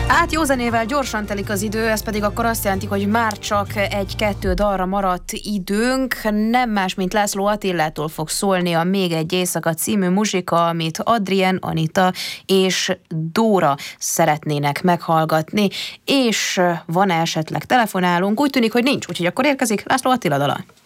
Hát jó zenével gyorsan telik az idő, ez pedig akkor azt jelenti, hogy már csak 1-2 dalra maradt időnk. Nem más, mint László Attilától fog szólni a Még egy éjszaka című muzsika, amit Adrien, Anita és Dóra szeretnének meghallgatni. És van esetleg telefonálunk? Úgy tűnik, hogy nincs, úgyhogy akkor érkezik László Attila dala.